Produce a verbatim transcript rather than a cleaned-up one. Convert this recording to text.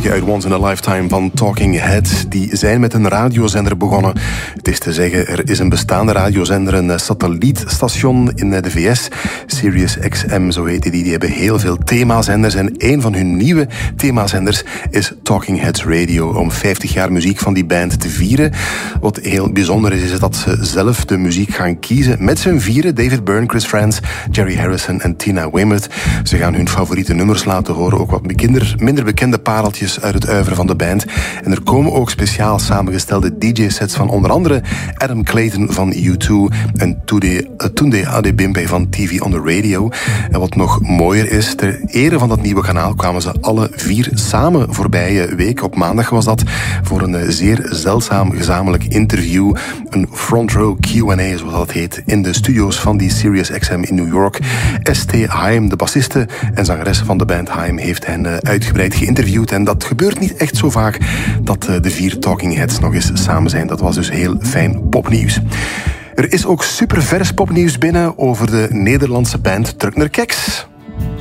stukken uit Once in a Lifetime van Talking Heads. Die zijn met een radiozender begonnen. Het is te zeggen, er is een bestaande radiozender, een satellietstation in de V S. Sirius X M, zo heet die. Die hebben heel veel themazenders. En een van hun nieuwe themazenders is Talking Heads Radio. Om vijftig jaar muziek van die band te vieren. Wat heel bijzonder is, is dat ze zelf de muziek gaan kiezen. Met z'n vieren, David Byrne, Chris Frantz, Jerry Harrison en Tina Weymouth. Ze gaan hun favoriete nummers laten horen. Ook wat minder, minder bekende pareltjes uit het uiveren van de band. En er komen ook speciaal samengestelde D J-sets van onder andere Adam Clayton van U twee en Tunde Adebimpe van T V on the Radio. En wat nog mooier is, ter ere van dat nieuwe kanaal kwamen ze alle vier samen voorbije week. Op maandag was dat, voor een zeer zeldzaam gezamenlijk interview. Een front row Q and A, zoals dat heet, in de studio's van die Sirius X M in New York. S T Haim, de bassiste en zangeres van de band Haim, heeft hen uitgebreid geïnterviewd. En dat gebeurt niet echt zo vaak dat de vier Talking Heads nog eens samen zijn. Dat was dus heel fijn popnieuws. Er is ook supervers popnieuws binnen over de Nederlandse band Truckner Keks.